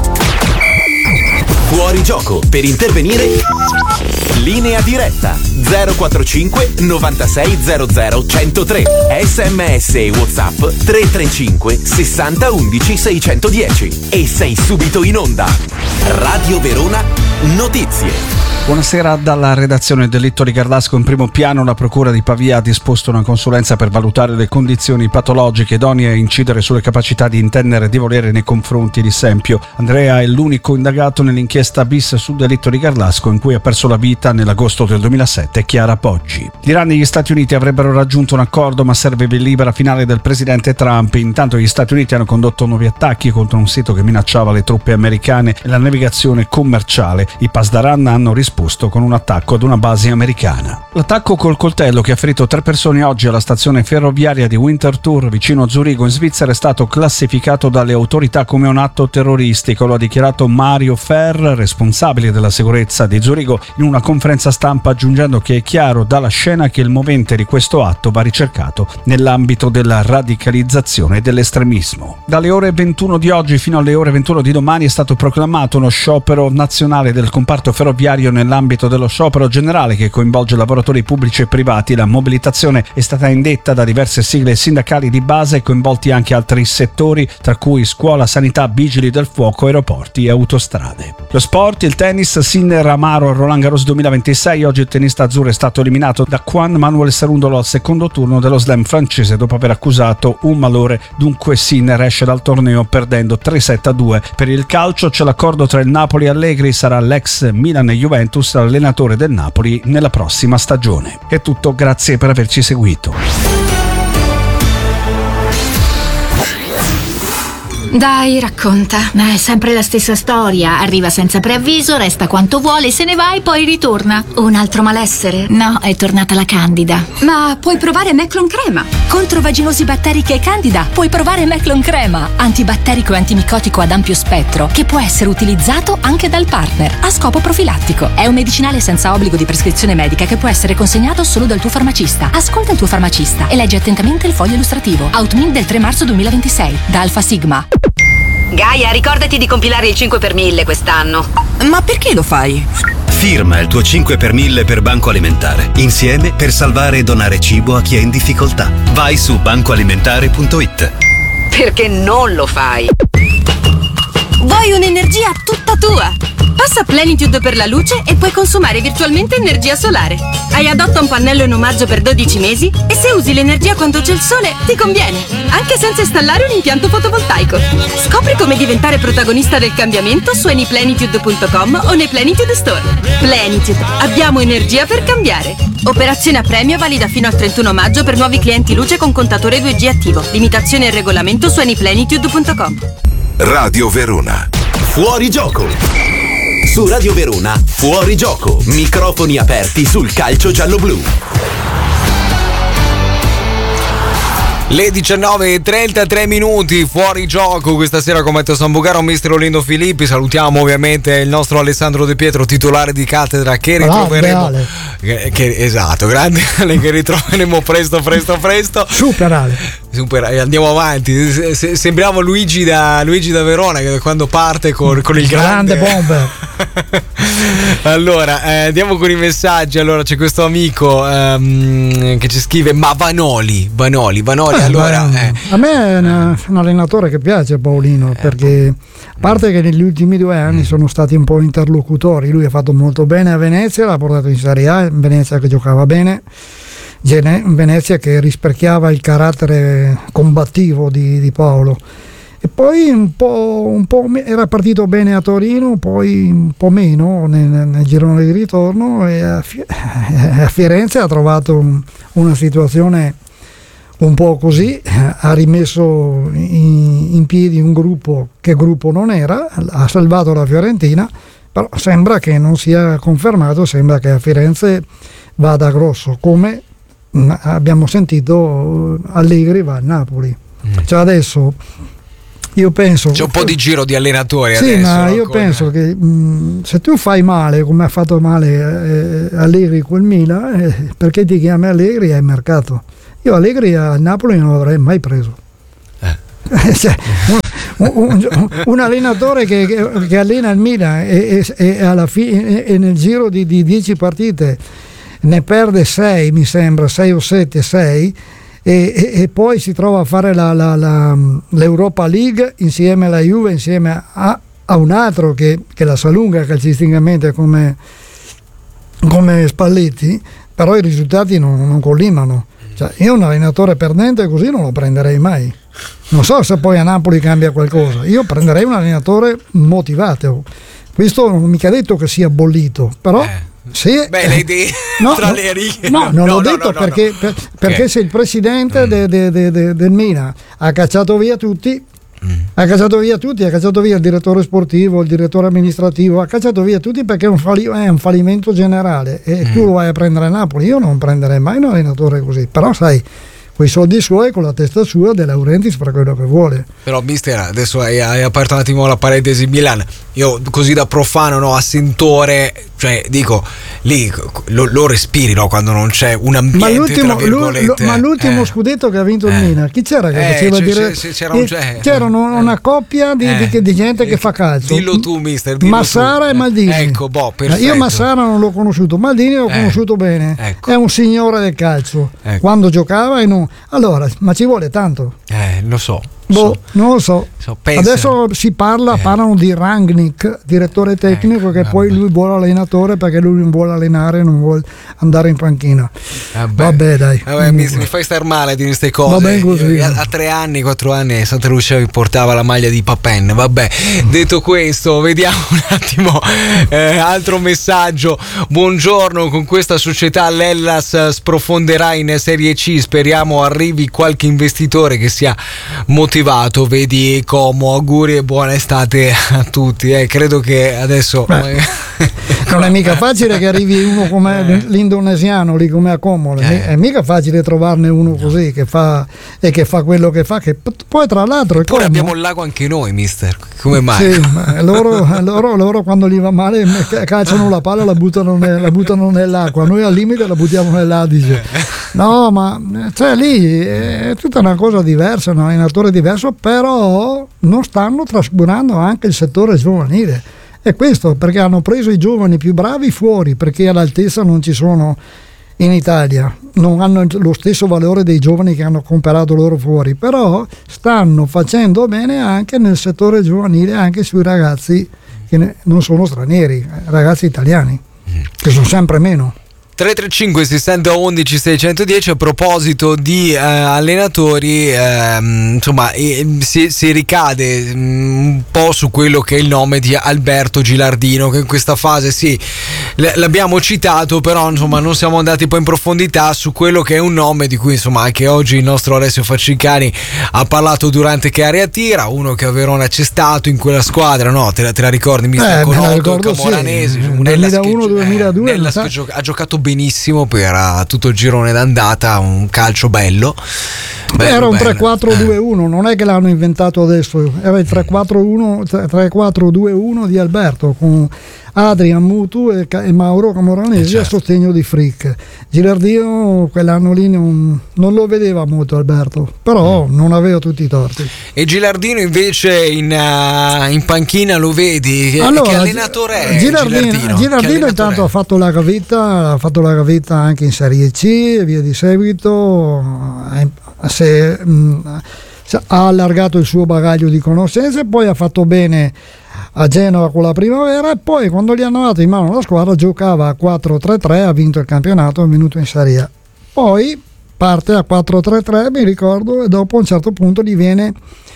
[SPEAKER 15] Fuori gioco. Per intervenire, linea diretta zero quattro cinque novantasei zero zero centotré, sms e WhatsApp tre tre cinque sessanta undici seicentodieci e sei subito in onda. Radio Verona Notizie.
[SPEAKER 2] Buonasera dalla redazione del Delitto di Gardasco. In primo piano la Procura di Pavia ha disposto una consulenza per valutare le condizioni patologiche idonee a incidere sulle capacità di intendere e di volere nei confronti di Sempio. Andrea è l'unico indagato nell'inchiesta bis sul delitto di Gardasco, in cui ha perso la vita nell'agosto del duemilasette Chiara Poggi. L'Iran e gli Stati Uniti avrebbero raggiunto un accordo, ma serve via libera finale del presidente Trump. Intanto gli Stati Uniti hanno condotto nuovi attacchi contro un sito che minacciava le truppe americane e la navigazione commerciale. I Pasdaran hanno risposto con un attacco ad una base americana. L'attacco col coltello che ha ferito tre persone oggi alla stazione ferroviaria di Winterthur vicino a Zurigo in Svizzera è stato classificato dalle autorità come un atto terroristico. Lo ha dichiarato Mario Ferr, responsabile della sicurezza di Zurigo, in una conferenza stampa, aggiungendo che è chiaro dalla scena che il movente di questo atto va ricercato nell'ambito della radicalizzazione e dell'estremismo. Dalle ore ventuno di oggi fino alle ore ventuno di domani è stato proclamato uno sciopero nazionale del comparto ferroviario. Nell'ambito dello sciopero generale che coinvolge lavoratori pubblici e privati, la mobilitazione è stata indetta da diverse sigle sindacali di base, coinvolti anche altri settori, tra cui scuola, sanità, vigili del fuoco, aeroporti e autostrade. Lo sport, il tennis, Sinner Amaro al Roland Garros duemilaventisei. Oggi il tennista azzurro è stato eliminato da Juan Manuel Cerundolo al secondo turno dello slam francese dopo aver accusato un malore. Dunque Sinner esce dal torneo perdendo tre sette a due. Per il calcio c'è l'accordo tra il Napoli e Allegri, sarà l'ex Milan e Juventus allenatore del Napoli nella prossima stagione. È tutto, grazie per averci seguito.
[SPEAKER 18] Dai, racconta. Ma è sempre la stessa storia. Arriva senza preavviso, resta quanto vuole, se ne va e poi ritorna. Un altro malessere? No, è tornata la Candida.
[SPEAKER 4] Ma puoi provare Meclon Crema. Contro vaginosi batteriche e Candida puoi provare Meclon Crema, antibatterico e antimicotico ad ampio spettro, che può essere utilizzato anche dal partner a scopo profilattico. È un medicinale senza obbligo di prescrizione medica che può essere consegnato solo dal tuo farmacista. Ascolta il tuo farmacista e leggi attentamente il foglio illustrativo. Outmin del tre marzo duemilaventisei da Alfa Sigma.
[SPEAKER 6] Gaia, ricordati di compilare il cinque per mille quest'anno.
[SPEAKER 4] Ma perché lo fai?
[SPEAKER 7] Firma il tuo cinque per mille per Banco Alimentare. Insieme per salvare e donare cibo a chi è in difficoltà. Vai su bancoalimentare punto it.
[SPEAKER 6] Perché non lo fai?
[SPEAKER 4] Vuoi un'energia tutta tua? Passa Plenitude per la luce e puoi consumare virtualmente energia solare. Hai adotta un pannello in omaggio per dodici mesi e se usi l'energia quando c'è il sole ti conviene, anche senza installare un impianto fotovoltaico. Scopri come diventare protagonista del cambiamento su anyplenitude punto com o nei Plenitude Store. Plenitude, abbiamo energia per cambiare. Operazione a premio valida fino al trentuno maggio per nuovi clienti luce con contatore due G attivo. Limitazione e regolamento su anyplenitude punto com.
[SPEAKER 15] Radio Verona. Fuori gioco. Su Radio Verona, fuori gioco. Microfoni aperti sul calcio giallo-blu.
[SPEAKER 1] Le diciannove e trentatré minuti, fuori gioco questa sera con Matteo Sambucaro, mister Olindo Filippi. Salutiamo ovviamente il nostro Alessandro De Pietro, titolare di cattedra, che ritroveremo che, che, esatto, grande Ale, che ritroveremo presto presto presto.
[SPEAKER 14] Super Ale.
[SPEAKER 1] Super, andiamo avanti. Se, sembriamo Luigi da Luigi da Verona, che quando parte con, con il grande,
[SPEAKER 14] grande bomber.
[SPEAKER 1] Allora, eh, andiamo con i messaggi. Allora, c'è questo amico ehm, che ci scrive: ma Vanoli, Vanoli, Vanoli. Eh, allora,
[SPEAKER 14] beh,
[SPEAKER 1] eh.
[SPEAKER 14] a me è una, un allenatore che piace, Paolino, eh, perché a parte che negli ultimi due anni mm. sono stati un po' interlocutori. Lui ha fatto molto bene a Venezia, l'ha portato in Serie A, in Venezia che giocava bene, in Venezia che rispecchiava il carattere combattivo di, di Paolo. E poi un po', un po' era partito bene a Torino, poi un po' meno nel, nel girone di ritorno, e a, a Firenze ha trovato un, una situazione un po' così, ha rimesso in, in piedi un gruppo che gruppo non era, ha salvato la Fiorentina, però sembra che non sia confermato, sembra che a Firenze vada grosso, come abbiamo sentito Allegri va a Napoli. Mm. Cioè adesso io penso
[SPEAKER 1] c'è un po' di giro di allenatori
[SPEAKER 14] sì,
[SPEAKER 1] adesso,
[SPEAKER 14] ma
[SPEAKER 1] no?
[SPEAKER 14] io
[SPEAKER 1] Con...
[SPEAKER 14] penso che mh, se tu fai male come ha fatto male eh, Allegri col Milan, eh, perché ti chiami Allegri ai mercato? Io Allegri a Napoli non l'avrei mai preso. Eh. Cioè, un, un, un, un allenatore che, che, che allena il Milan e, e, e, alla fine, e nel giro di, di dieci partite ne perde sei, mi sembra, sei o sette, sei, e, e, e poi si trova a fare la, la, la, l'Europa League insieme alla Juve, insieme a, a un altro che, che la sa lunga calcisticamente come, come Spalletti, però i risultati non, non collimano. Cioè, io un allenatore perdente così non lo prenderei mai. Non so se poi a Napoli cambia qualcosa. Io prenderei un allenatore motivato. Questo non mica detto che sia bollito, però
[SPEAKER 1] eh.
[SPEAKER 14] se
[SPEAKER 1] beh, le idee
[SPEAKER 14] no,
[SPEAKER 1] tra
[SPEAKER 14] no,
[SPEAKER 1] le righe.
[SPEAKER 14] No, non
[SPEAKER 1] no,
[SPEAKER 14] l'ho
[SPEAKER 1] no,
[SPEAKER 14] detto
[SPEAKER 1] no,
[SPEAKER 14] perché,
[SPEAKER 1] no.
[SPEAKER 14] Per, perché
[SPEAKER 1] okay.
[SPEAKER 14] se il presidente mm. de, de, de, de, del Milan ha cacciato via tutti, mm. ha cacciato via tutti, ha cacciato via il direttore sportivo, il direttore amministrativo, ha cacciato via tutti perché è un, falli- è un fallimento generale e mm. tu lo vai a prendere a Napoli. Io non prenderei mai un allenatore così, però sai, quei soldi suoi, con la testa sua, De Laurentiis fa quello che vuole.
[SPEAKER 1] Però mister, adesso hai, hai aperto un attimo la parentesi Milan. Io così da profano, no, a sentore, cioè dico, lì lo, lo respiri, no, quando non c'è un ambiente,
[SPEAKER 14] ma l'ultimo,
[SPEAKER 1] tra virgolette.
[SPEAKER 14] Lo, ma l'ultimo
[SPEAKER 1] eh.
[SPEAKER 14] scudetto che ha vinto
[SPEAKER 1] eh.
[SPEAKER 14] il Milan, chi c'era che
[SPEAKER 1] eh,
[SPEAKER 14] faceva
[SPEAKER 1] c'è,
[SPEAKER 14] dire?
[SPEAKER 1] C'è, c'era un,
[SPEAKER 14] eh, c'era una, una coppia di,
[SPEAKER 1] eh.
[SPEAKER 14] di, di gente eh. che fa calcio.
[SPEAKER 1] Dillo tu, mister. Dillo
[SPEAKER 14] Massara
[SPEAKER 1] tu.
[SPEAKER 14] e Maldini.
[SPEAKER 1] Ecco, boh, perfetto.
[SPEAKER 14] Io Massara non l'ho conosciuto, Maldini l'ho
[SPEAKER 1] eh. conosciuto
[SPEAKER 14] bene.
[SPEAKER 1] Ecco.
[SPEAKER 14] È un signore del calcio.
[SPEAKER 1] Ecco.
[SPEAKER 14] Quando giocava e non. Allora, ma ci vuole tanto.
[SPEAKER 1] Eh, lo so.
[SPEAKER 14] Boh,
[SPEAKER 1] so.
[SPEAKER 14] non lo so.
[SPEAKER 1] so
[SPEAKER 14] Adesso si parla, eh. parlano di Rangnick, direttore tecnico, ecco, che vabbè. Poi lui vuole allenatore perché lui non vuole allenare, non vuole andare in panchina. Vabbè, vabbè dai.
[SPEAKER 1] Vabbè, mi, mi fai star male di queste cose.
[SPEAKER 14] Vabbè, così.
[SPEAKER 1] Io, a, a tre anni, quattro anni Santa Lucia mi portava la maglia di Papen. Vabbè, detto questo, vediamo un attimo eh, altro messaggio. Buongiorno, con questa società l'Hellas sprofonderà in Serie C. Speriamo arrivi qualche investitore che sia motivato. Vedi Como, auguri e buona estate a tutti. Eh, credo che adesso
[SPEAKER 14] Beh, non è mica facile che arrivi uno come eh. l'indonesiano lì come a Como, eh. è mica facile trovarne uno così che fa e che fa quello che fa, che poi tra l'altro
[SPEAKER 1] poi abbiamo il lago anche noi, mister, come mai?
[SPEAKER 14] Sì, ma loro, loro, loro quando gli va male cacciano la palla e la buttano, nel, la buttano nell'acqua, noi al limite la buttiamo nell'Adige. No, ma cioè lì è tutta una cosa diversa, un allenatore diverso, però non stanno trascurando anche il settore giovanile. E questo perché hanno preso i giovani più bravi fuori, perché all'altezza non ci sono in Italia, non hanno lo stesso valore dei giovani che hanno comprato loro fuori, però stanno facendo bene anche nel settore giovanile, anche sui ragazzi che non sono stranieri, ragazzi italiani, che sono sempre meno.
[SPEAKER 1] tre tre cinque sessanta undici seicentodieci. A proposito di eh, allenatori, eh, insomma eh, si, si ricade mh, un po' su quello che è il nome di Alberto Gilardino, che in questa fase sì l- l'abbiamo citato, però insomma non siamo andati poi in profondità su quello che è un nome di cui insomma anche oggi il nostro Alessio Faccicani ha parlato durante Che Aria Tira, uno che a Verona c'è stato in quella squadra, no? Te la, te la ricordi, mister
[SPEAKER 14] eh,
[SPEAKER 1] Conotto, Camoranesi,
[SPEAKER 14] sì.
[SPEAKER 1] un
[SPEAKER 14] duemilauno duemiladue
[SPEAKER 1] che, eh, che gioca- ha giocato benissimo per uh, tutto il girone d'andata, un calcio bello. bello
[SPEAKER 14] era un
[SPEAKER 1] bello.
[SPEAKER 14] tre quattro due uno, non è che l'hanno inventato adesso, era il tre quattro due uno di Alberto con Adrian Mutu e, e Mauro Camoranesi eh certo. a sostegno di Frick. Gilardino quell'anno lì non, non lo vedeva molto Alberto, però mm. non aveva tutti i torti.
[SPEAKER 1] E Gilardino invece in, uh, in panchina lo vedi? Che,
[SPEAKER 14] allora,
[SPEAKER 1] che allenatore è
[SPEAKER 14] Gilardino?
[SPEAKER 1] Gilardino,
[SPEAKER 14] Gilardino intanto ha fatto la gavetta, ha fatto la gavetta anche in Serie C e via di seguito. Se, mh, se ha allargato il suo bagaglio di conoscenze, poi ha fatto bene a Genova con la primavera e poi quando gli hanno dato in mano la squadra giocava a quattro tre tre, ha vinto il campionato, è venuto in Serie A. Poi parte a quattro tre tre, mi ricordo, e dopo a un certo punto gli viene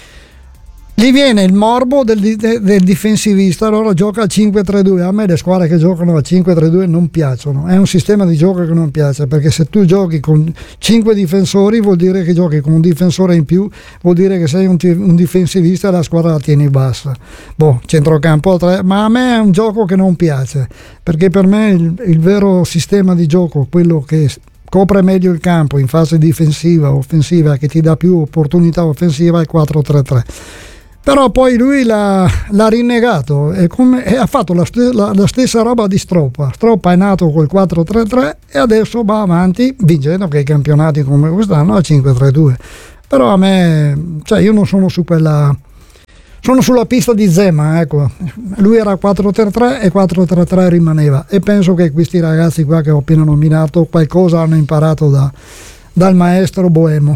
[SPEAKER 14] gli viene il morbo del, del difensivista, allora gioca a cinque tre due. A me le squadre che giocano a cinque tre due non piacciono, è un sistema di gioco che non piace, perché se tu giochi con cinque difensori vuol dire che giochi con un difensore in più, vuol dire che sei un, un difensivista e la squadra la tieni bassa. Boh, centrocampo a tre, ma a me è un gioco che non piace, perché per me il, il vero sistema di gioco, quello che copre meglio il campo in fase difensiva, offensiva, che ti dà più opportunità offensiva, è il quattro tre tre. Però poi lui l'ha, l'ha rinnegato e, come, e ha fatto la, la, la stessa roba di Stroppa. Stroppa è nato col quattro tre tre e adesso va avanti vincendo che i campionati come quest'anno a cinque tre due. Però a me, cioè io non sono su quella, sono sulla pista di Zema, ecco. Lui era quattro tre tre e quattro tre tre rimaneva, e penso che questi ragazzi qua che ho appena nominato qualcosa hanno imparato da, dal maestro Boemo.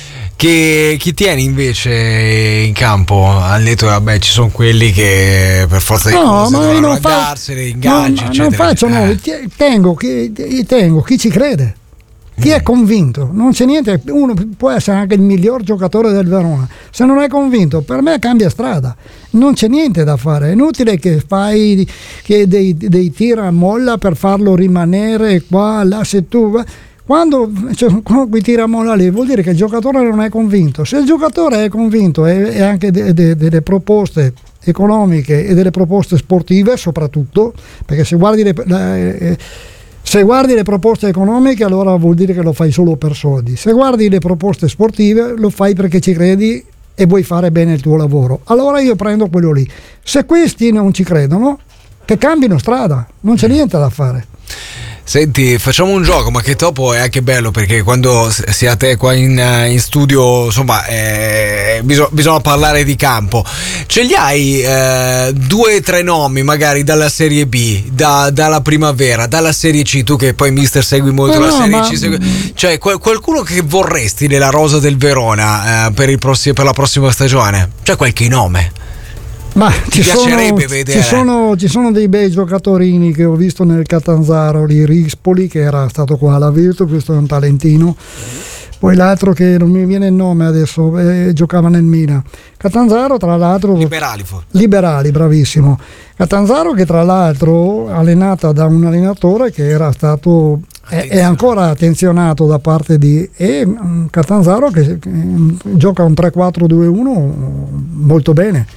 [SPEAKER 1] Che chi tieni invece in campo? Al netto, vabbè, ci sono quelli che per forza di
[SPEAKER 14] no,
[SPEAKER 1] cose
[SPEAKER 14] ma
[SPEAKER 1] devono
[SPEAKER 14] non fa,
[SPEAKER 1] raggarsene, ingaggi,
[SPEAKER 14] non,
[SPEAKER 1] eccetera.
[SPEAKER 14] non faccio, no,
[SPEAKER 1] eh.
[SPEAKER 14] tengo, chi, tengo chi ci crede, chi mm. è convinto. Non c'è niente, uno può essere anche il miglior giocatore del Verona, se non è convinto, per me cambia strada, non c'è niente da fare. È inutile che fai che dei, dei tira a molla per farlo rimanere qua, là, se tu Quando, cioè, quando tira a molla lì vuol dire che il giocatore non è convinto. Se il giocatore è convinto e, e anche de, de, delle proposte economiche e delle proposte sportive soprattutto, perché se guardi le, le, se guardi le proposte economiche allora vuol dire che lo fai solo per soldi, se guardi le proposte sportive lo fai perché ci credi e vuoi fare bene il tuo lavoro, allora io prendo quello lì. Se questi non ci credono, che cambino strada, non c'è niente da fare.
[SPEAKER 1] Senti, facciamo un gioco, ma che dopo è anche bello, perché quando siate qua in, in studio, insomma, eh, bisog- bisogna parlare di campo. Ce li hai eh, due o tre nomi, magari dalla Serie B, da, dalla Primavera, dalla Serie C, tu che poi mister segui molto no, la Serie no, C, segui... cioè qual- qualcuno che vorresti nella rosa del Verona eh, per, il prossi- per la prossima stagione? C'è qualche nome?
[SPEAKER 14] Ma
[SPEAKER 1] ti
[SPEAKER 14] ci
[SPEAKER 1] piacerebbe
[SPEAKER 14] sono,
[SPEAKER 1] vedere?
[SPEAKER 14] Ci sono, ci sono dei bei giocatorini che ho visto nel Catanzaro, lì Rispoli, che era stato qua alla Virtus, questo è un talentino. Poi l'altro che non mi viene il nome adesso, eh, giocava nel Milan. Catanzaro, tra l'altro.
[SPEAKER 1] Liberali, forse.
[SPEAKER 14] Liberali, bravissimo. Catanzaro, che tra l'altro allenata da un allenatore che era stato. È, è ancora attenzionato da parte di e um, Catanzaro che, che gioca un tre quattro due uno molto bene.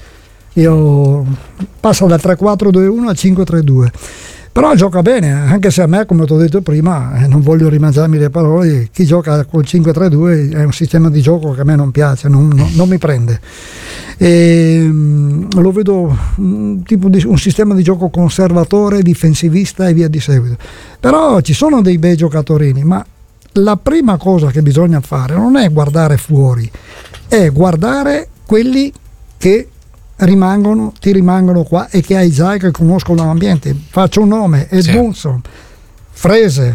[SPEAKER 14] Io passo dal tre quattro due uno al cinque tre due, però gioca bene, anche se a me, come ti ho detto prima, eh, non voglio rimangiarmi le parole, chi gioca col cinque tre due è un sistema di gioco che a me non piace, non, non, non mi prende, e, um, lo vedo un, tipo di, un sistema di gioco conservatore, difensivista e via di seguito. Però ci sono dei bei giocatori, ma la prima cosa che bisogna fare non è guardare fuori, è guardare quelli che rimangono, ti rimangono qua e che hai già, che conoscono l'ambiente. Faccio un nome: Edmundson, sì. Frese,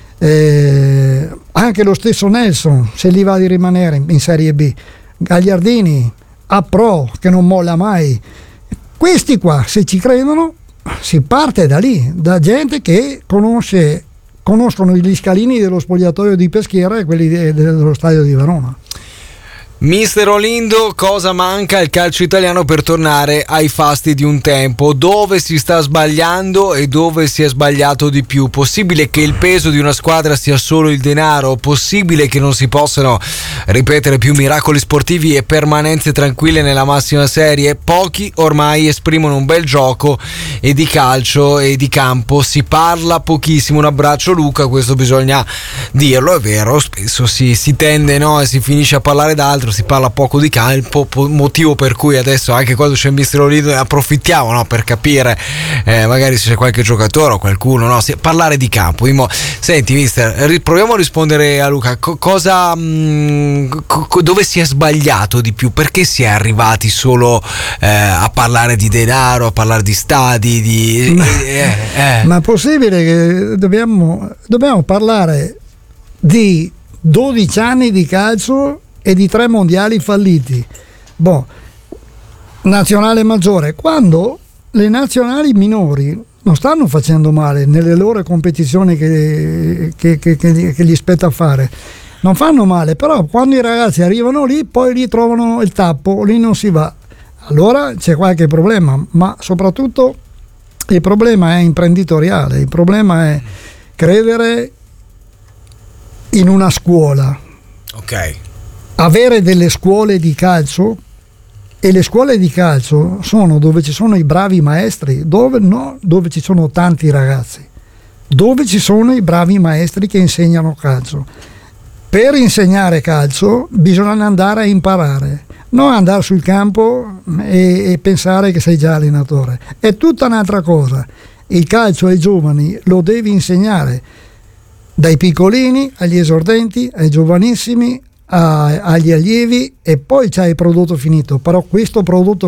[SPEAKER 14] eh, anche lo stesso Nelson, se gli va di rimanere in, in Serie B, Gagliardini, a Pro, che non molla mai. Questi qua, se ci credono, si parte da lì, da gente che conosce, conoscono gli scalini dello spogliatoio di Peschiera e quelli de, de, dello stadio di Verona.
[SPEAKER 1] Mister Olindo, cosa manca al calcio italiano per tornare ai fasti di un tempo? Dove si sta sbagliando e dove si è sbagliato di più? Possibile che il peso di una squadra sia solo il denaro? Possibile che non si possano ripetere più miracoli sportivi e permanenze tranquille nella massima serie? Pochi ormai esprimono un bel gioco e di calcio e di campo si parla pochissimo. Un abbraccio Luca, questo bisogna dirlo, è vero, spesso si, si tende, no, e si finisce a parlare d'altro, si parla poco di campo, motivo per cui adesso anche quando c'è il Mister Olindo ne approfittiamo, no, per capire eh, magari se c'è qualche giocatore o qualcuno, no, si, parlare di campo. Imo, senti Mister, proviamo a rispondere a Luca, Co- cosa mh, co- dove si è sbagliato di più? Perché si è arrivati solo eh, a parlare di denaro, a parlare di stadi, di
[SPEAKER 14] ma,
[SPEAKER 1] eh, eh.
[SPEAKER 14] ma è possibile che dobbiamo, dobbiamo parlare di dodici anni di calcio e di tre mondiali falliti? Boh, nazionale maggiore, quando le nazionali minori non stanno facendo male nelle loro competizioni che, che, che, che, che gli spetta fare, non fanno male, però quando i ragazzi arrivano lì poi lì trovano il tappo, lì non si va, allora c'è qualche problema, ma soprattutto il problema è imprenditoriale, il problema è credere in una scuola,
[SPEAKER 1] ok,
[SPEAKER 14] avere delle scuole di calcio, e le scuole di calcio sono dove ci sono i bravi maestri, dove no, dove ci sono tanti ragazzi, dove ci sono i bravi maestri che insegnano calcio. Per insegnare calcio bisogna andare a imparare, non andare sul campo e, e pensare che sei già allenatore, è tutta un'altra cosa. Il calcio ai giovani lo devi insegnare dai piccolini agli esordenti, ai giovanissimi, a, agli allievi, e poi c'hai il prodotto finito, però questo prodotto